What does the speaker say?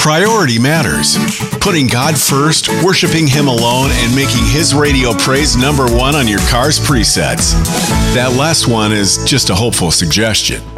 Priority matters. Putting God first, worshiping Him alone, and making His radio praise number one on your car's presets. That last one is just a hopeful suggestion.